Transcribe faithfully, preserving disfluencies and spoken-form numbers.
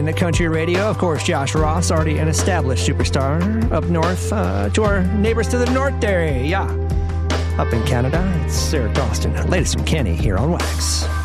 In the country radio, of course, Josh Ross, already an established superstar up north. Uh, to our neighbors to the north there, yeah. Up in Canada, it's Sarah Dawson. Latest from Kenny here on Wax.